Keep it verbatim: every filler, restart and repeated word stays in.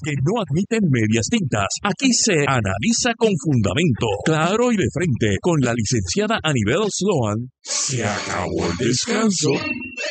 que no admiten medias tintas. Aquí se analiza con fundamento, claro y de frente, con la licenciada Anibel Sloan. Se acabó el descanso.